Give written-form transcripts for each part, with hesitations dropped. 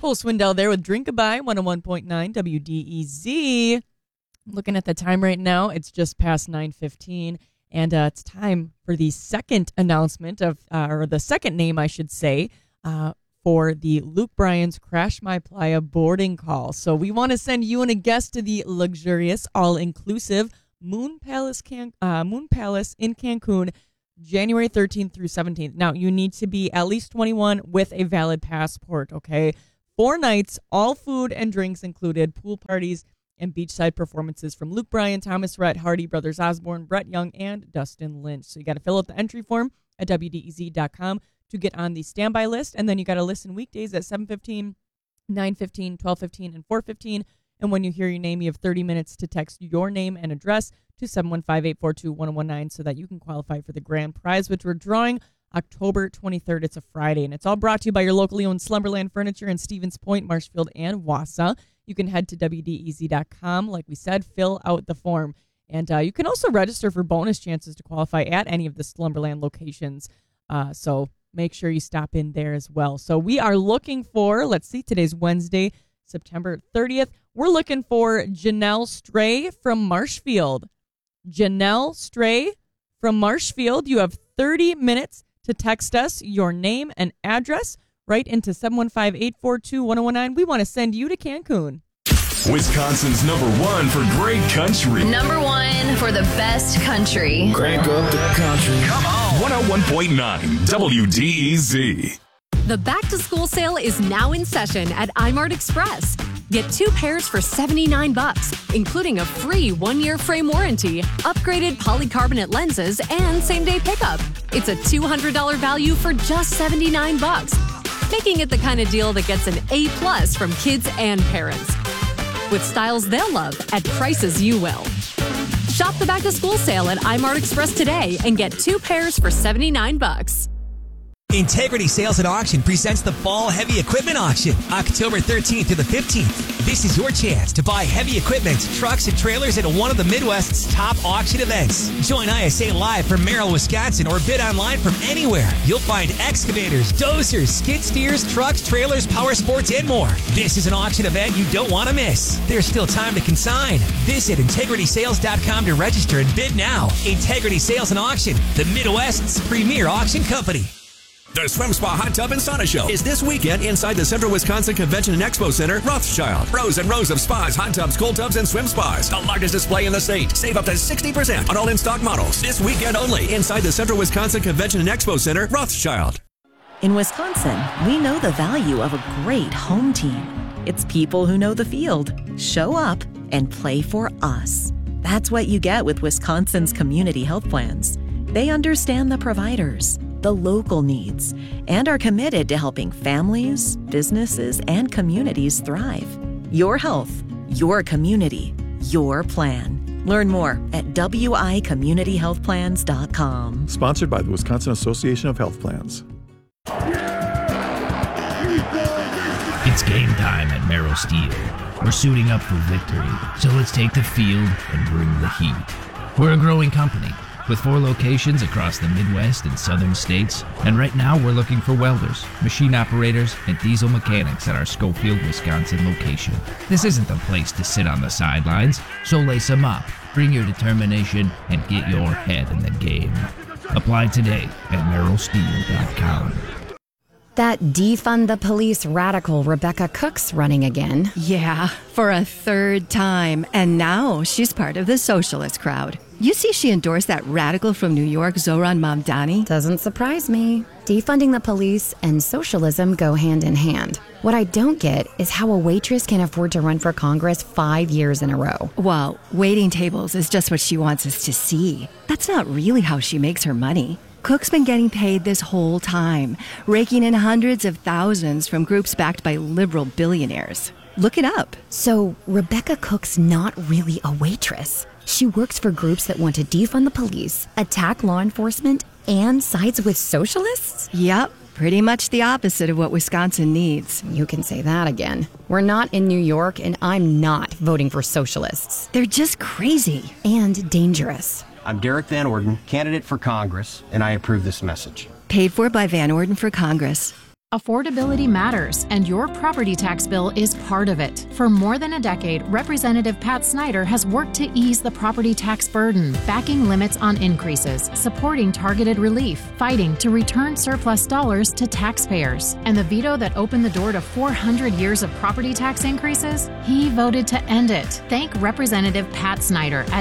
Nicole Swindell there with Drink-A-Bye, 101.9 WDEZ. Looking at the time right now, it's just past 9:15, and it's time for the second announcement of, or the second name, I should say, for the Luke Bryan's Crash My Playa boarding call. So we want to send you and a guest to the luxurious, all-inclusive Moon Palace in Cancun, January 13th through 17th. Now, you need to be at least 21 with a valid passport, okay? 4 nights, all food and drinks included, pool parties, and beachside performances from Luke Bryan, Thomas Rhett, Hardy, Brothers Osborne, Brett Young, and Dustin Lynch. So you got to fill out the entry form at WDEZ.com to get on the standby list, and then you got to listen weekdays at 7:15, 9:15, 12:15, and 4:15. And when you hear your name, you have 30 minutes to text your name and address to 715-842-1019 so that you can qualify for the grand prize, which we're drawing October 23rd. It's a Friday, and it's all brought to you by your locally owned Slumberland Furniture in Stevens Point, Marshfield, and Wausau. You can head to WDEZ.com, like we said, fill out the form. And you can also register for bonus chances to qualify at any of the Slumberland locations. So make sure you stop in there as well. So we are looking for, let's see, today's Wednesday, September 30th. We're looking for Janelle Stray from Marshfield. Janelle Stray from Marshfield. You have 30 minutes to text us your name and address right into 715-842-1019. We want to send you to Cancun. Wisconsin's #1 for great country. #1 for the best country. Crank up the country. Come on. 101.9 WDEZ. The back-to-school sale is now in session at iMart Express. Get 2 pairs for $79, including a free 1-year frame warranty, upgraded polycarbonate lenses, and same-day pickup. It's a $200 value for just $79, making it the kind of deal that gets an A+ from kids and parents. With styles they'll love at prices you will. Shop the back-to-school sale at iMart Express today and get 2 pairs for $79. Integrity Sales and Auction presents the Fall Heavy Equipment Auction, October 13th to the 15th. This is your chance to buy heavy equipment, trucks, and trailers at one of the Midwest's top auction events. Join ISA live from Merrill, Wisconsin, or bid online from anywhere. You'll find excavators, dozers, skid steers, trucks, trailers, power sports, and more. This is an auction event you don't want to miss. There's still time to consign. Visit integritysales.com to register and bid now. Integrity Sales and Auction, the Midwest's premier auction company. The Swim Spa Hot Tub and Sauna Show is this weekend inside the Central Wisconsin Convention and Expo Center, Rothschild. Rows and rows of spas, hot tubs, cold tubs, and swim spas. The largest display in the state. Save up to 60% on all in-stock models. This weekend only inside the Central Wisconsin Convention and Expo Center, Rothschild. In Wisconsin, we know the value of a great home team. It's people who know the field, show up, and play for us. That's what you get with Wisconsin's community health plans. They understand the providers, the local needs, and are committed to helping families, businesses, and communities thrive. Your health, your community, your plan. Learn more at wicommunityhealthplans.com. Sponsored by the Wisconsin Association of Health Plans. It's game time at Merrill Steel. We're suiting up for victory, so let's take the field and bring the heat. We're a growing company with 4 locations across the Midwest and southern states, and right now we're looking for welders, machine operators, and diesel mechanics at our Schofield, Wisconsin location. This isn't the place to sit on the sidelines, so lace them up, bring your determination, and get your head in the game. Apply today at merrillsteel.com. That defund the police radical Rebecca Cook's running again. Yeah, for a 3rd time. And now she's part of the socialist crowd. You see she endorsed that radical from New York, Zohran Mamdani? Doesn't surprise me. Defunding the police and socialism go hand in hand. What I don't get is how a waitress can afford to run for Congress 5 years in a row. Well, waiting tables is just what she wants us to see. That's not really how she makes her money. Cook's been getting paid this whole time, raking in hundreds of thousands from groups backed by liberal billionaires. Look it up. So Rebecca Cook's not really a waitress. She works for groups that want to defund the police, attack law enforcement, and sides with socialists? Yep, pretty much the opposite of what Wisconsin needs. You can say that again. We're not in New York, and I'm not voting for socialists. They're just crazy. And dangerous. I'm Derek Van Orden, candidate for Congress, and I approve this message. Paid for by Van Orden for Congress. Affordability matters, and your property tax bill is part of it. For more than a decade, Representative Pat Snyder has worked to ease the property tax burden, backing limits on increases, supporting targeted relief, fighting to return surplus dollars to taxpayers. And the veto that opened the door to 400 years of property tax increases? He voted to end it. Thank Representative Pat Snyder at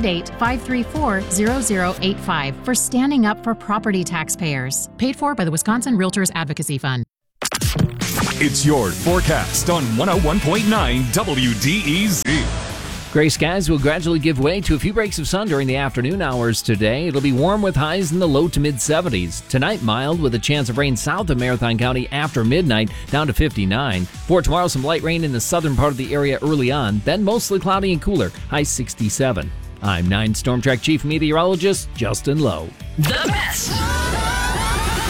888-534-0085 for standing up for property taxpayers. Paid for by the Wisconsin Realtors Advocacy Fund. It's your forecast on 101.9 WDEZ. Gray skies will gradually give way to a few breaks of sun during the afternoon hours today. It'll be warm with highs in the low to mid 70s. Tonight, mild with a chance of rain south of Marathon County after midnight, down to 59. For tomorrow, some light rain in the southern part of the area early on, then mostly cloudy and cooler, high 67. I'm 9 Storm Track Chief Meteorologist Justin Lowe. The best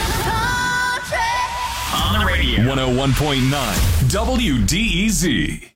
on the radio. 101.9 WDEZ.